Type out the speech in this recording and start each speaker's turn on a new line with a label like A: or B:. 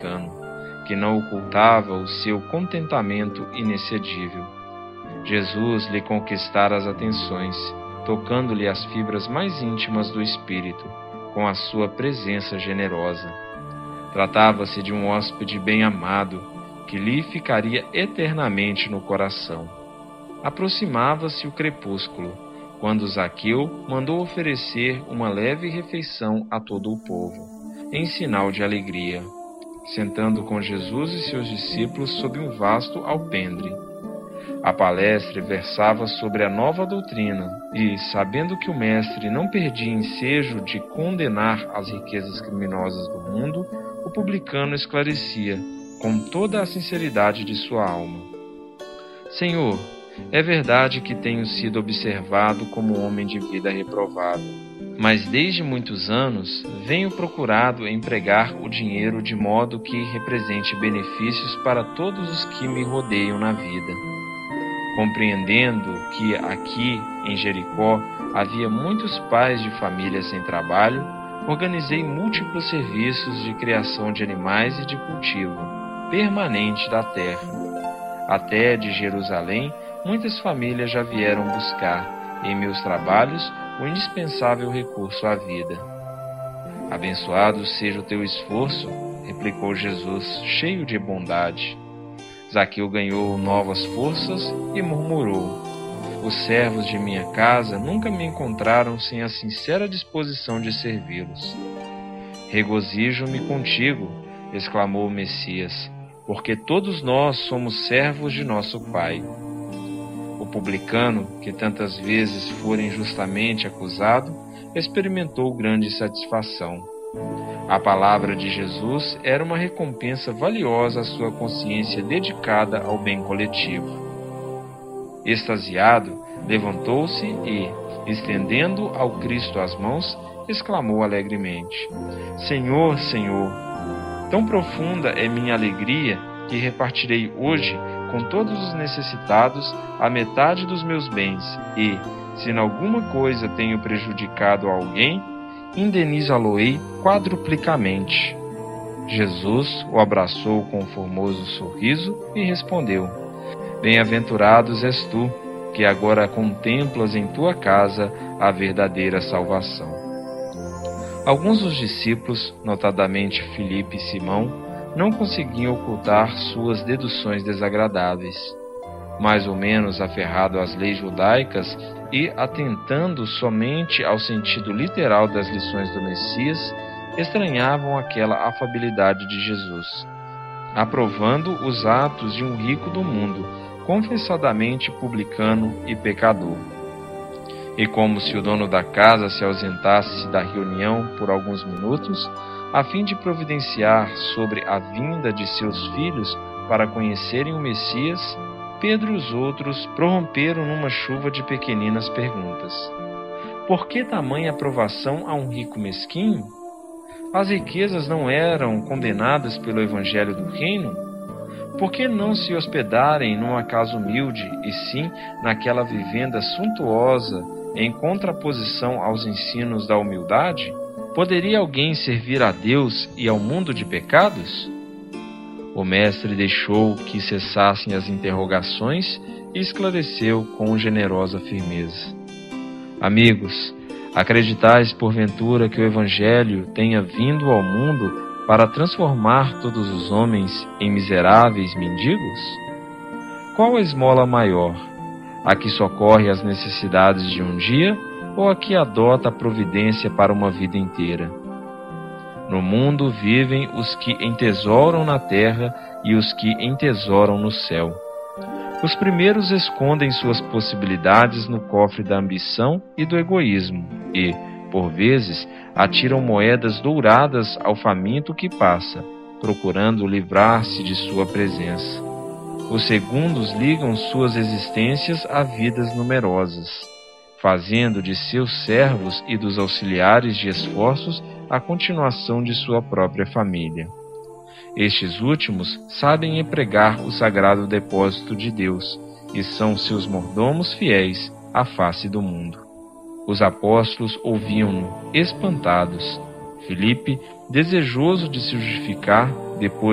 A: publicano, que não ocultava o seu contentamento inexcedível. Jesus lhe conquistara as atenções, tocando-lhe as fibras mais íntimas do espírito, com a sua presença generosa. Tratava-se de um hóspede bem-amado, que lhe ficaria eternamente no coração. Aproximava-se o crepúsculo, quando Zaqueu mandou oferecer uma leve refeição a todo o povo, em sinal de alegria, sentando com Jesus e seus discípulos sob um vasto alpendre. A palestra versava sobre a nova doutrina e, sabendo que o mestre não perdia ensejo de condenar as riquezas criminosas do mundo, o publicano esclarecia, com toda a sinceridade de sua alma: Senhor, é verdade que tenho sido observado como homem de vida reprovada, mas desde muitos anos venho procurado empregar o dinheiro de modo que represente benefícios para todos os que me rodeiam na vida. Compreendendo que aqui, em Jericó, havia muitos pais de família sem trabalho, organizei múltiplos serviços de criação de animais e de cultivo permanente da terra. Até de Jerusalém, muitas famílias já vieram buscar, em meus trabalhos, o indispensável recurso à vida. Abençoado seja o teu esforço, replicou Jesus, cheio de bondade. Zaqueu ganhou novas forças e murmurou: os servos de minha casa nunca me encontraram sem a sincera disposição de servi-los. Regozijo-me contigo, exclamou o Messias, porque todos nós somos servos de nosso Pai. O publicano, que tantas vezes fora injustamente acusado, experimentou grande satisfação. A palavra de Jesus era uma recompensa valiosa à sua consciência dedicada ao bem coletivo. Extasiado, levantou-se e, estendendo ao Cristo as mãos, exclamou alegremente: Senhor, Senhor, tão profunda é minha alegria que repartirei hoje com todos os necessitados a metade dos meus bens e, se em alguma coisa tenho prejudicado a alguém, indeniza-lo-ei quadruplicamente. Jesus o abraçou com um formoso sorriso e respondeu: Bem-aventurados és tu, que agora contemplas em tua casa a verdadeira salvação. Alguns dos discípulos, notadamente Filipe e Simão, não conseguiam ocultar suas deduções desagradáveis. Mais ou menos aferrado às leis judaicas e atentando somente ao sentido literal das lições do Messias, estranhavam aquela afabilidade de Jesus, aprovando os atos de um rico do mundo, confessadamente publicano e pecador. E como se o dono da casa se ausentasse da reunião por alguns minutos, a fim de providenciar sobre a vinda de seus filhos para conhecerem o Messias, Pedro e os outros prorromperam numa chuva de pequeninas perguntas. Por que tamanha aprovação a um rico mesquinho? As riquezas não eram condenadas pelo Evangelho do Reino? Por que não se hospedarem numa casa humilde, e sim naquela vivenda suntuosa, em contraposição aos ensinos da humildade? Poderia alguém servir a Deus e ao mundo de pecados? O mestre deixou que cessassem as interrogações e esclareceu com generosa firmeza: Amigos, acreditais porventura que o Evangelho tenha vindo ao mundo para transformar todos os homens em miseráveis mendigos? Qual a esmola maior? A que socorre as necessidades de um dia ou a que adota a providência para uma vida inteira? No mundo vivem os que entesouram na terra e os que entesouram no céu. Os primeiros escondem suas possibilidades no cofre da ambição e do egoísmo e, por vezes, atiram moedas douradas ao faminto que passa, procurando livrar-se de sua presença. Os segundos ligam suas existências a vidas numerosas, fazendo de seus servos e dos auxiliares de esforços a continuação de sua própria família. Estes últimos sabem empregar o sagrado depósito de Deus e são seus mordomos fiéis à face do mundo. Os apóstolos ouviam-no espantados. Filipe, desejoso de se justificar, depois